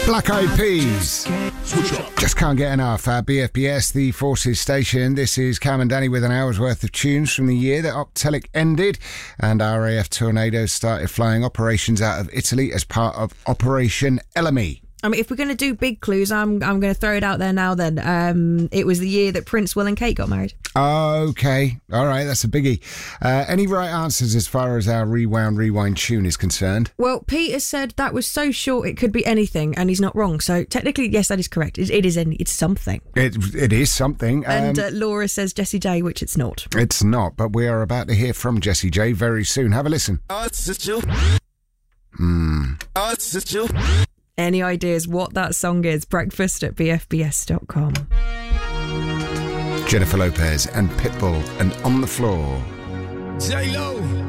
Black Eyed Peas. Just can't get enough. BFBS, the Forces station. This is Cam and Danny with an hour's worth of tunes from the year that Optelic ended and RAF Tornadoes started flying operations out of Italy as part of Operation Ellamy. I mean, if we're going to do big clues, I'm going to throw it out there now then. It was the year that Prince, Will and Kate got married. Okay. All right, that's a biggie. Any right answers as far as our Rewind tune is concerned? Well, Peter said that was so short it could be anything, and he's not wrong. So technically, yes, that is correct. It's something. It is something. And Laura says Jessie J, which it's not. It's not, but we are about to hear from Jessie J very soon. Have a listen. Any ideas what that song is? Breakfast at bfbs.com. Jennifer Lopez and Pitbull and On the Floor. J-Lo.